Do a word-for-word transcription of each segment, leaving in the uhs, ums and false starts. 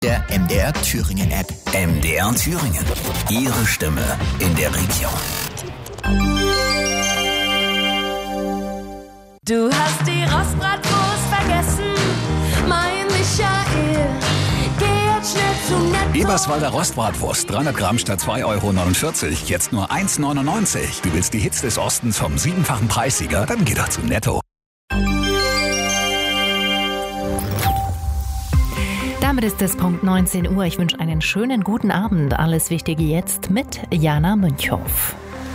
Der M D R Thüringen App. M D R Thüringen. Ihre Stimme in der Region. Du hast die Rostbratwurst vergessen, mein Michael. Geh jetzt schnell zum Netto. Eberswalder Rostbratwurst, dreihundert Gramm statt zwei Euro neunundvierzig, jetzt nur eins neunundneunzig. Du willst die Hits des Ostens vom siebenfachen Preissieger? Dann geh doch zu Netto. Damit ist es Punkt neunzehn Uhr. Ich wünsche einen schönen guten Abend. Alles Wichtige jetzt mit Jana Münchhoff.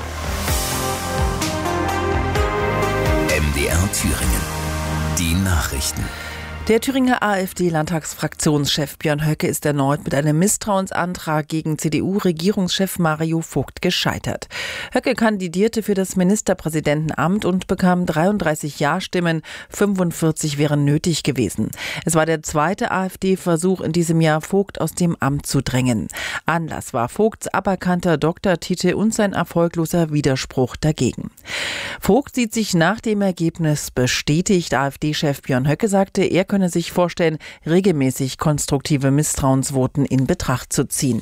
M D R Thüringen. Die Nachrichten. Der Thüringer AfD-Landtagsfraktionschef Björn Höcke ist erneut mit einem Misstrauensantrag gegen C D U-Regierungschef Mario Vogt gescheitert. Höcke kandidierte für das Ministerpräsidentenamt und bekam dreiunddreißig Ja-Stimmen, fünfundvierzig wären nötig gewesen. Es war der zweite AfD-Versuch in diesem Jahr, Vogt aus dem Amt zu drängen. Anlass war Vogts aberkannter Doktortitel und sein erfolgloser Widerspruch dagegen. Vogt sieht sich nach dem Ergebnis bestätigt. AfD-Chef Björn Höcke sagte, er könne sich vorstellen, regelmäßig konstruktive Misstrauensvoten in Betracht zu ziehen.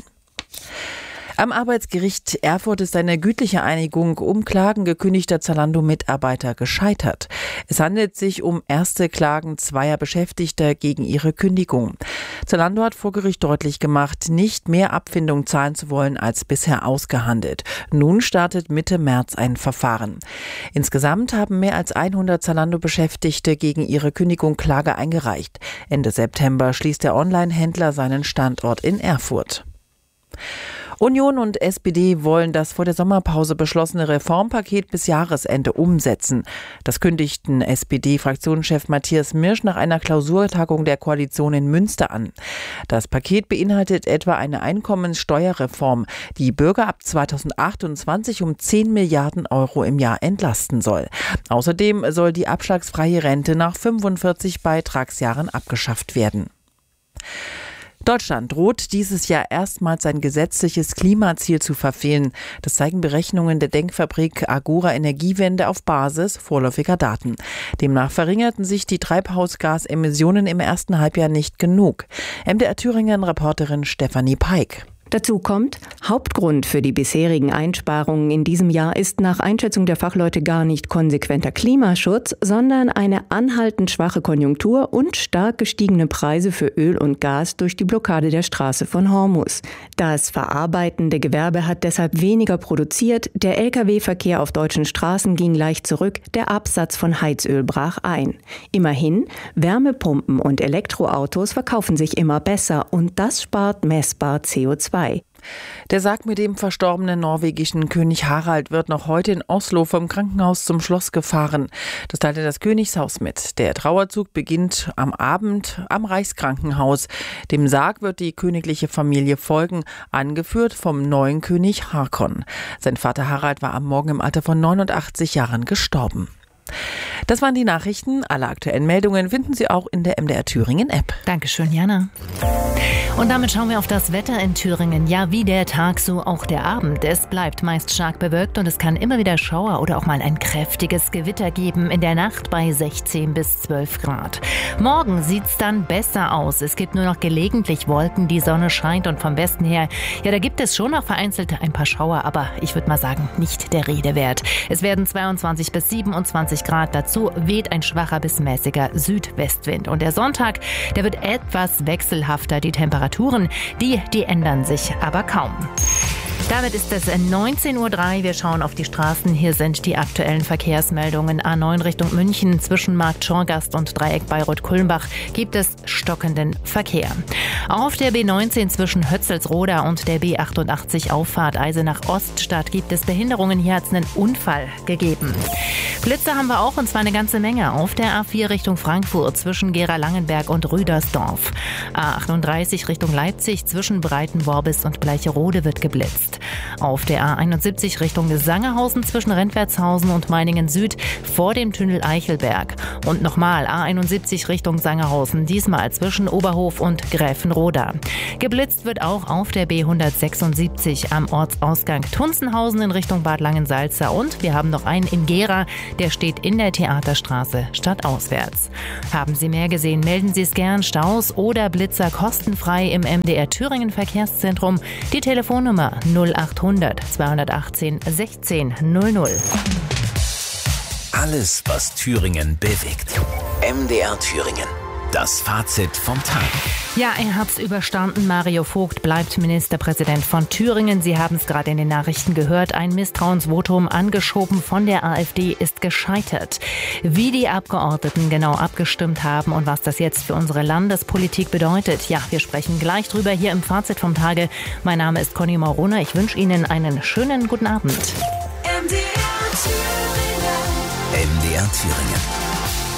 Am Arbeitsgericht Erfurt ist eine gütliche Einigung um Klagen gekündigter Zalando-Mitarbeiter gescheitert. Es handelt sich um erste Klagen zweier Beschäftigter gegen ihre Kündigung. Zalando hat vor Gericht deutlich gemacht, nicht mehr Abfindung zahlen zu wollen als bisher ausgehandelt. Nun startet Mitte März ein Verfahren. Insgesamt haben mehr als hundert Zalando-Beschäftigte gegen ihre Kündigung Klage eingereicht. Ende September schließt der Online-Händler seinen Standort in Erfurt. Union und S P D wollen das vor der Sommerpause beschlossene Reformpaket bis Jahresende umsetzen. Das kündigten S P D-Fraktionschef Matthias Mirsch nach einer Klausurtagung der Koalition in Münster an. Das Paket beinhaltet etwa eine Einkommenssteuerreform, die Bürger ab zweitausendachtundzwanzig um zehn Milliarden Euro im Jahr entlasten soll. Außerdem soll die abschlagsfreie Rente nach fünfundvierzig Beitragsjahren abgeschafft werden. Deutschland droht dieses Jahr erstmals sein gesetzliches Klimaziel zu verfehlen. Das zeigen Berechnungen der Denkfabrik Agora Energiewende auf Basis vorläufiger Daten. Demnach verringerten sich die Treibhausgasemissionen im ersten Halbjahr nicht genug. M D R Thüringen-Reporterin Stefanie Peik. Dazu kommt, Hauptgrund für die bisherigen Einsparungen in diesem Jahr ist nach Einschätzung der Fachleute gar nicht konsequenter Klimaschutz, sondern eine anhaltend schwache Konjunktur und stark gestiegene Preise für Öl und Gas durch die Blockade der Straße von Hormuz. Das verarbeitende Gewerbe hat deshalb weniger produziert, der L K W-Verkehr auf deutschen Straßen ging leicht zurück, der Absatz von Heizöl brach ein. Immerhin, Wärmepumpen und Elektroautos verkaufen sich immer besser und das spart messbar C O zwei. Der Sarg mit dem verstorbenen norwegischen König Harald wird noch heute in Oslo vom Krankenhaus zum Schloss gefahren. Das teilte das Königshaus mit. Der Trauerzug beginnt am Abend am Reichskrankenhaus. Dem Sarg wird die königliche Familie folgen, angeführt vom neuen König Haakon. Sein Vater Harald war am Morgen im Alter von neunundachtzig Jahren gestorben. Das waren die Nachrichten. Alle aktuellen Meldungen finden Sie auch in der M D R Thüringen App. Dankeschön, Jana. Und damit schauen wir auf das Wetter in Thüringen. Ja, wie der Tag, so auch der Abend. Es bleibt meist stark bewölkt und es kann immer wieder Schauer oder auch mal ein kräftiges Gewitter geben. In der Nacht bei sechzehn bis zwölf Grad. Morgen sieht's dann besser aus. Es gibt nur noch gelegentlich Wolken, die Sonne scheint und vom Westen her, ja, da gibt es schon noch vereinzelt ein paar Schauer, aber ich würde mal sagen, nicht der Rede wert. Es werden zweiundzwanzig bis siebenundzwanzig Grad. Dazu weht ein schwacher bis mäßiger Südwestwind. Und der Sonntag, der wird etwas wechselhafter. Die Temperaturen, die, die ändern sich aber kaum. Damit ist es neunzehn Uhr drei. Wir schauen auf die Straßen. Hier sind die aktuellen Verkehrsmeldungen. A neun Richtung München zwischen Markt Schorgast und Dreieck Bayreuth-Kulmbach gibt es stockenden Verkehr. Auf der B neunzehn zwischen Hötzelsroda und der B achtundachtzig Auffahrt Eisenach-Oststadt gibt es Behinderungen. Hier hat es einen Unfall gegeben. Blitze haben wir auch, und zwar eine ganze Menge. Auf der A vier Richtung Frankfurt zwischen Gera-Langenberg und Rüdersdorf. A achtunddreißig Richtung Leipzig zwischen Breitenworbis und Bleicherode wird geblitzt. Auf der A einundsiebzig Richtung Sangerhausen zwischen Rentwertshausen und Meiningen Süd vor dem Tunnel Eichelberg. Und nochmal A einundsiebzig Richtung Sangerhausen, diesmal zwischen Oberhof und Gräfenreuth. Rheinroda. Geblitzt wird auch auf der B hundertsechsundsiebzig am Ortsausgang Tunzenhausen in Richtung Bad Langensalza. Und wir haben noch einen in Gera, der steht in der Theaterstraße stadtauswärts. Haben Sie mehr gesehen, melden Sie es gern. Staus oder Blitzer kostenfrei im M D R Thüringen Verkehrszentrum. Die Telefonnummer null achthundert zweihundertachtzehn sechzehn null null. Alles, was Thüringen bewegt. M D R Thüringen. Das Fazit vom Tag. Ja, er hat's überstanden. Mario Vogt bleibt Ministerpräsident von Thüringen. Sie haben es gerade in den Nachrichten gehört. Ein Misstrauensvotum angeschoben von der AfD ist gescheitert. Wie die Abgeordneten genau abgestimmt haben und was das jetzt für unsere Landespolitik bedeutet, ja, wir sprechen gleich drüber hier im Fazit vom Tage. Mein Name ist Conny Maurona. Ich wünsche Ihnen einen schönen guten Abend. M D R Thüringen. M D R Thüringen.